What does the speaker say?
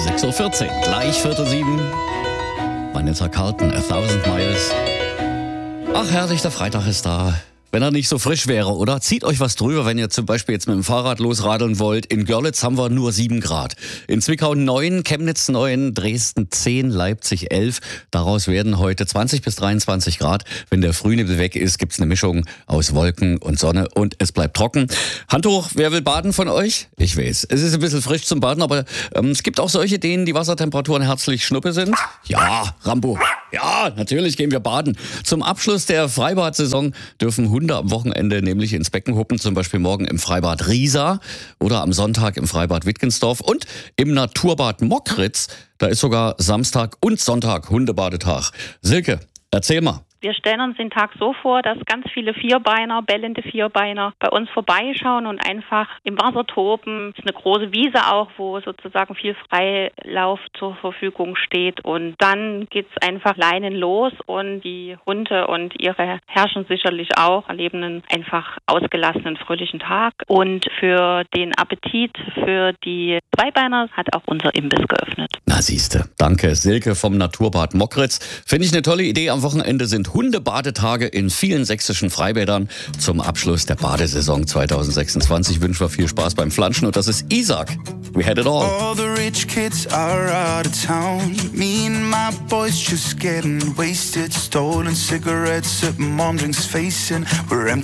6:14 Uhr, gleich 6:45. Vanessa Carlton, 1000 Miles. Ach herrlich, der Freitag ist da. Wenn er nicht so frisch wäre, oder? Zieht euch was drüber, wenn ihr zum Beispiel jetzt mit dem Fahrrad losradeln wollt. In Görlitz haben wir nur 7 Grad. In Zwickau 9, Chemnitz 9, Dresden 10, Leipzig 11. Daraus werden heute 20 bis 23 Grad. Wenn der Frühnebel weg ist, gibt's eine Mischung aus Wolken und Sonne und es bleibt trocken. Hand hoch, wer will baden von euch? Ich weiß, es ist ein bisschen frisch zum Baden, aber es gibt auch solche, denen die Wassertemperaturen herzlich schnuppe sind. Ja, Rambo. Ja, natürlich gehen wir baden. Zum Abschluss der Freibad-Saison dürfen Hunde am Wochenende nämlich ins Becken huppen, zum Beispiel morgen im Freibad Riesa oder am Sonntag im Freibad Wittgensdorf und im Naturbad Mockritz. Da ist sogar Samstag und Sonntag Hundebadetag. Silke, erzähl mal. Wir stellen uns den Tag so vor, dass ganz viele Vierbeiner, bellende Vierbeiner bei uns vorbeischauen und einfach im Wasser toben. Es ist eine große Wiese auch, wo sozusagen viel Freilauf zur Verfügung steht. Und dann geht's einfach Leinen los und die Hunde und ihre Herrchen sicherlich auch erleben einen einfach ausgelassenen, fröhlichen Tag. Und für den Appetit für die Zweibeiner hat auch unser Imbiss geöffnet. Na siehste, danke Silke vom Naturbad Mockritz. Finde ich eine tolle Idee. Am Wochenende sind Hundebadetage in vielen sächsischen Freibädern. Zum Abschluss der Badesaison 2026 wünschen wir viel Spaß beim Flanschen und das ist Isaac. We had it all. All the rich kids are out of town. Me and my boys just getting wasted. Stolen cigarettes at mom drinks facing. We're empty.